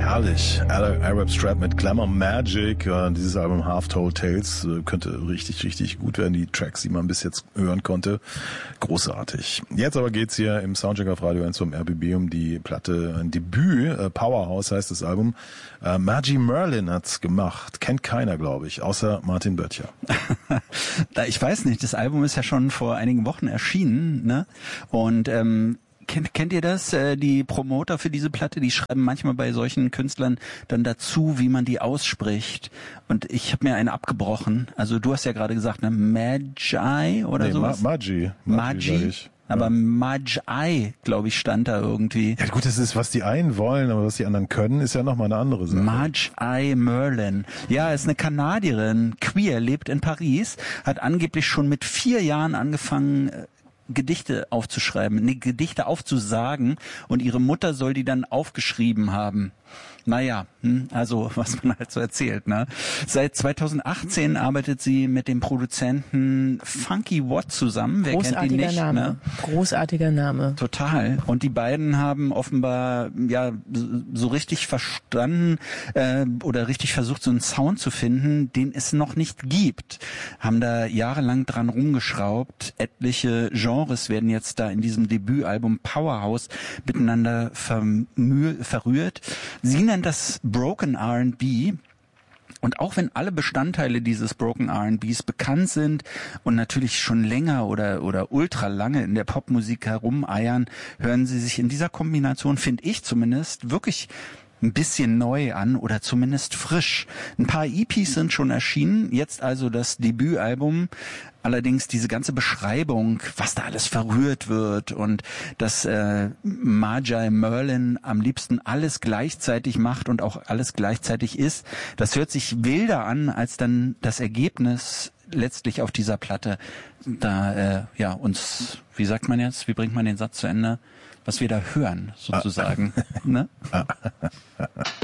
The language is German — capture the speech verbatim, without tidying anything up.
Herrlich. Arab Strap mit Glamour Magic. Äh, dieses Album Half Told Tales äh, könnte richtig, richtig gut werden. Die Tracks, die man bis jetzt hören konnte. Großartig. Jetzt aber geht's hier im Soundcheck auf Radio eins vom R B B um die Platte, ein Debüt. Äh, Powerhouse heißt das Album. Äh, Margie Merlin hat's gemacht. Kennt keiner, glaube ich, außer Martin Böttcher. Ich weiß nicht, das Album ist ja schon vor einigen Wochen erschienen, ne? Und ähm, Kennt, kennt ihr das? Äh, die Promoter für diese Platte, die schreiben manchmal bei solchen Künstlern dann dazu, wie man die ausspricht. Und ich habe mir eine abgebrochen. Also du hast ja gerade gesagt, ne, Magi oder nee, sowas? Ma- Magi. Magi. Magi Aber ja. Magi, glaube ich, stand da irgendwie. Ja gut, das ist, was die einen wollen, aber was die anderen können, ist ja nochmal eine andere Sache. Magi Merlin. Ja, ist eine Kanadierin, queer, lebt in Paris, hat angeblich schon mit vier Jahren angefangen, Gedichte aufzuschreiben, nee, Gedichte aufzusagen, und ihre Mutter soll die dann aufgeschrieben haben. Naja, also was man halt so erzählt, ne? Seit zweitausendachtzehn arbeitet sie mit dem Produzenten Funky Watt zusammen. Wer kennt ihn nicht? Name. Ne? Großartiger Name. Total. Und die beiden haben offenbar ja so richtig verstanden äh, oder richtig versucht, so einen Sound zu finden, den es noch nicht gibt. Haben da jahrelang dran rumgeschraubt. Etliche Genres werden jetzt da in diesem Debütalbum Powerhouse miteinander vermü- verrührt. Sie nennt das Broken R and B. Und auch wenn alle Bestandteile dieses Broken R and Bs bekannt sind und natürlich schon länger oder oder ultra lange in der Popmusik herumeiern, hören sie sich in dieser Kombination, finde ich zumindest, wirklich ein bisschen neu an oder zumindest frisch. Ein paar E Ps sind schon erschienen, jetzt also das Debütalbum. Allerdings diese ganze Beschreibung, was da alles verrührt wird und dass äh, Margie Merlin am liebsten alles gleichzeitig macht und auch alles gleichzeitig ist, das hört sich wilder an, als dann das Ergebnis letztlich auf dieser Platte da äh, ja uns, wie sagt man jetzt, wie bringt man den Satz zu Ende, was wir da hören sozusagen. Ne?